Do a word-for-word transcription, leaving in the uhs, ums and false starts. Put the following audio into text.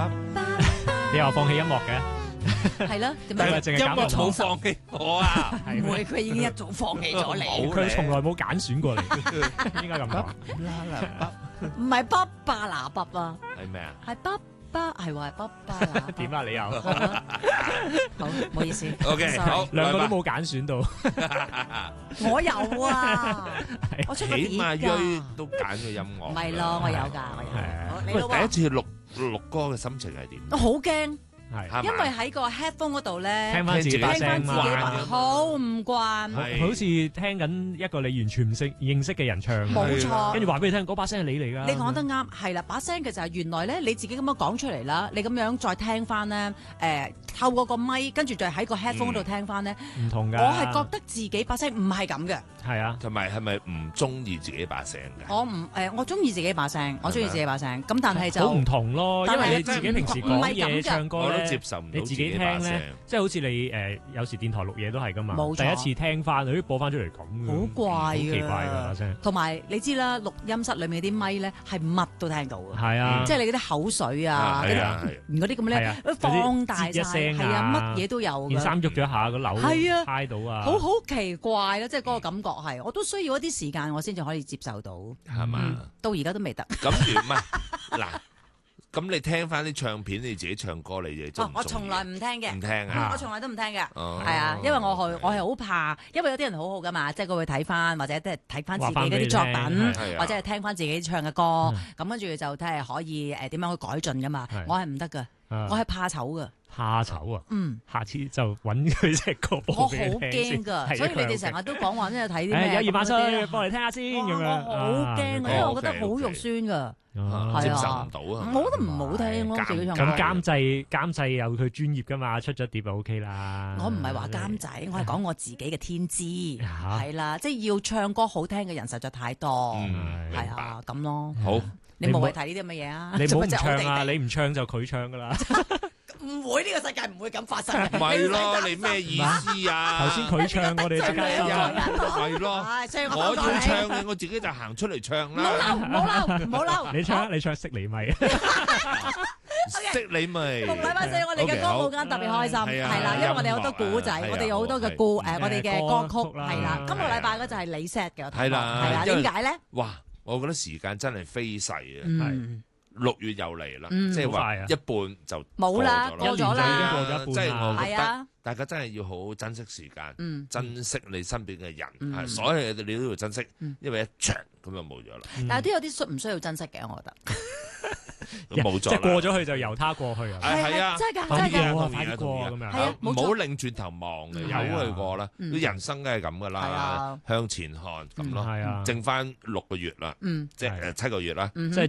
你又放棄音樂嘅？ 係咯，點係咪解？ 淨係揀個音樂冇放棄我啊！ 唔會，佢已經一早放棄咗你。 冇佢從來冇揀選過你，應該咁講。 啦啦唔係卜巴拿卜啊， 係咩啊？ 係卜巴，係話係卜巴拿卜。 點啊？你又好，唔好意思。 OK， sorry 好， 兩個都冇揀選到， 我有啊，我出過起碼碟㗎鋥都揀咗音樂。 唔係咯，我有㗎，我有。好你咯喂， 喎， 第一次錄錄歌嘅心情係點？ 我好驚， 係係嘛因為喺個 headphone 嗰度咧， 聽翻自己把聽翻聲嘛自己把，好唔慣， 係好似聽緊一個你完全唔識認識嘅人唱， 冇錯。 跟住話俾你聽，嗰把聲係你嚟㗎。 你講得啱，係啦，把聲其實係原來咧，你自己咁樣講出嚟啦，你咁樣再聽翻咧，誒透過個咪，跟住再喺個 headphone 度聽翻咧， 唔同㗎。 我係覺得自己把聲唔係咁嘅， 係啊， 同埋係咪唔中意自己把聲嘅？ 我唔誒，我中意自己把聲，我中意自己把聲，咁但係就好唔同咯，因但係為你自己平時講嘢唱歌我都咧， 接受唔到你自己聽把聲咧，即係好似你誒有時電台錄嘢都係㗎嘛。 冇錯第一次聽翻，佢播翻出嚟咁嘅， 好怪好㗎奇怪㗎把聲。 同埋你知啦，錄音室裏面啲咪咧係乜都聽到嘅， 係啊， 即係你嗰啲口水啊，嗰係啊啲嗰啲咁係咧啊， 放大嗰啲晒， 吱一聲啊係啊，乜嘢都有㗎。 件衫喐咗一下，個鈕係啊揩到啊， 好好奇怪啦，即係嗰個感覺係，我都需要一啲時間，我先至可以接受到。 係嘛？ 嗯到而家都未得。 咁如唔係嗱，咁你聽翻啲唱片，你自己唱歌，你哋中唔中意？ 哦我從來唔聽嘅， 唔聽嗯啊！ 我從來都唔聽嘅， 哦係啊，因為我係我係好怕，因為有啲人好好噶嘛，即係佢會睇翻或者即係睇翻自己嗰啲作話返俾你品， 聽係啊或者係聽翻自己唱嘅歌，咁跟住就睇係可以誒點樣去改進噶嘛係。 我係唔得噶， 啊我係怕醜噶， 怕醜啊！ 嗯， 下次就揾佢隻歌我好播俾你聽先驚噶， 係所以你哋佢好成日都講話即係睇啲咩誒有二萬咁嗰啲歲，幫你聽下先咁樣。 哇我好驚啊，因為我覺得好肉酸噶。 啊接係啊受唔到啊！ 我覺得唔好聽咯， 監自己唱咁歌。 監製監製有佢專業噶嘛，出咗碟就 O K 啦。 我唔係話監製，我係講我自己嘅天資， 嚇係啦，即係要唱歌好聽嘅人實在太多， 嗯， 係明白。 啊，咁咯。 好， 你冇去睇呢啲咁嘅嘢啊？ 你唔好唔做乜啫唱啊！ 我哋你唔唱就佢唱噶啦。 唔會，呢個世界唔會咁發生嘅。 唔係咯，你咩意思啊？ 頭先佢唱，我哋即刻真係唱。 啊係咯， 唉所以我我放過你要唱嘅，我自己就行出嚟唱唔好啦。 嬲，唔好嬲，唔好嬲。 你唱，你唱識你咪。 識你咪。 六禮拜四我哋嘅歌舞間特別開心， 係啊係啦，因為我哋有好多古仔， 音樂啊我哋有好多嘅故誒，我哋嘅歌曲歌曲啦係啦。今個禮拜嗰就係你 set 嘅，我睇過係啦係啦， 因為點解咧？ 哇！我覺得時間真係飛逝啊！ 嗯， 六月又嚟啦， 嗯即係話好快啊一半就冇啦過過咗啦已經過咗一半啦即係我覺得係啊， 大家真係要好好珍惜時間， 嗯珍惜你身邊嘅人， 嗯係所有嘢你都要珍惜嗯， 因為一場咁就冇咗啦， 但係都有啲需唔需要珍惜嘅，我覺得。 咁冇咗即係過啦。 咗去就由他過去啊。 係係啊， 真係㗎， 快啲真係㗎。 過啊， 同意啊快啲過啊咁樣。 係啊冇錯唔好擰轉頭望嘅， 嗯由佢過啦。 嗯啲人生梗係咁噶係啦啊， 向前看咁咯。 係啊， 剩翻六個月啦， 嗯即係誒七個月啦。 嗯哼即係